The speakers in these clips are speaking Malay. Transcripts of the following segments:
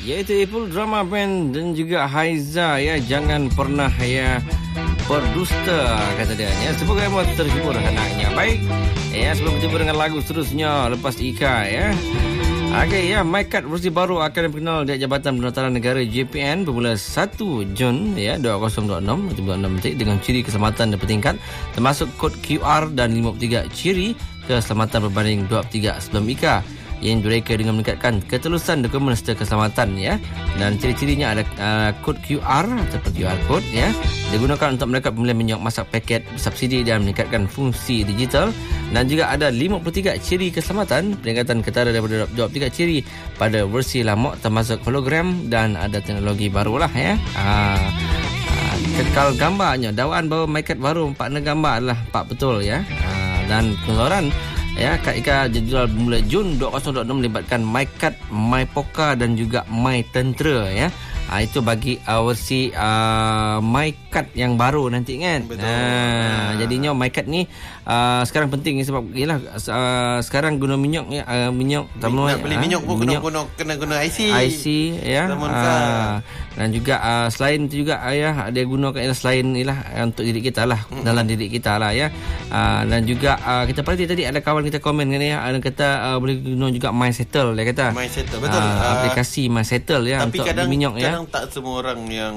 iaitu Ipul Drama Band dan juga Haiza ya. Jangan pernah ya berdusta, kata dia ya. Semoga kamu terhibur anaknya. Baik ya, sebelum berjumpa dengan lagu seterusnya lepas Ika ya. Okey ya, MyKad versi baru akan dikenal di Jabatan Pendaftaran Negara JPN bermula 1 Jun ya 2026 dengan ciri keselamatan dan bertingkat termasuk kod QR dan 53 ciri keselamatan berbanding 23 sebelum Ika yang direka dengan meningkatkan ketelusan dokumen serta keselamatan ya. Dan ciri-cirinya ada kod QR atau QR code ya, digunakan untuk mendapat pembelian minyak masak paket subsidi dan meningkatkan fungsi digital. Dan juga ada 53 ciri keselamatan, peningkatan ketara daripada 23 ciri pada versi lama termasuk hologram dan ada teknologi barulah ya. Kekal gambarnya, dawaan baru MyKad baru partner gambar adalah Pak Betul ya. Dan pengeluaran ya, kad Ika jadual bermula Jun 2026 melibatkan MyKad, MyPoka dan juga MyTentera ya. Itu bagi versi MyKad yang baru nanti kan. Jadinya MyKad ni sekarang penting sebab yalah sekarang guna minyak ya, minyak nak beli minyak pun kena guna IC ya. Dan juga selain itu juga ya, dia gunakan selain ialah untuk diri kita lah, dalam diri kita lah ya. Dan juga kita perhati tadi ada kawan kita komen kan ya, ada kata boleh guna juga MySettle, dia kata MySettle betul, aplikasi MySettle ya. Tapi untuk kadang ya. Kadang tak semua orang yang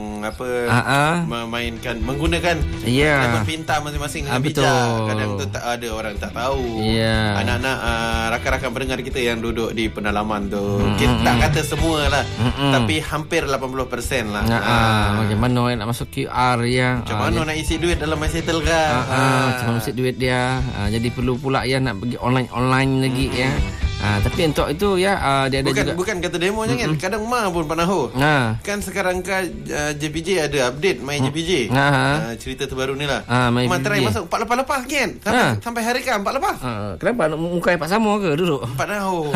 menggunakan telefon pintar masing-masing dengan bijak. Kadang tu tak ada orang tak tahu. Anak-anak rakan-rakan pendengar kita yang duduk di pedalaman tu, kita tak kata semua lah, tapi hampir 80% lah. Macam mana nak masuk QR ya, macam mana nak isi duit dalam MySettle kan, macam mana isi duit dia. Jadi perlu pula ya nak pergi online lagi ya. Tapi untuk itu ya dia ada bukan kata demo jangan. Kadang pun Pak Naho. Kan sekarang kan JPJ ada update My JPJ. Cerita terbaru ni lah. Try masuk 4 lepas kan. Sampai hari kan 4 lepas. Kenapa muka Pak sama ke duduk? Pak Naho.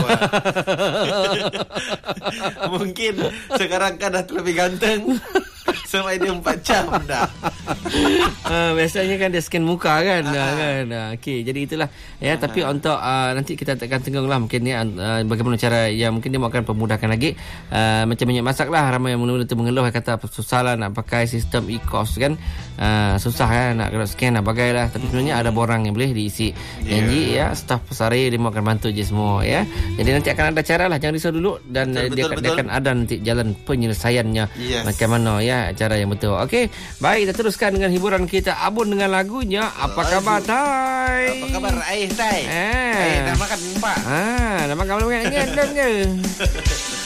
Mungkin sekarang kan dah lebih ganteng. Sampai dia 4 jam dah. Biasanya kan dia scan muka kan. Okey, jadi itulah ya. Tapi untuk nanti kita akan tengok lah mungkin ya, bagaimana cara yang mungkin dia akan pemudahkan lagi. Macam minyak masak lah, ramai yang mula-mula tu mengeluh kata susah lah nak pakai sistem e-cost kan. Susah kan nak scan nak bagai lah. Tapi sebenarnya ada borang yang boleh diisi. Janji ya, staf pesari dia akan bantu je semua ya. Jadi nanti akan ada cara lah, jangan risau dulu. Dan dia akan ada nanti jalan penyelesaiannya. Macam mana ya cara yang betul. Okey, baik, kita teruskan dengan hiburan kita. Abun dengan lagunya Apa Khabar Tai? Apa khabar Tai? Nak makan Pak? Nak makan ke?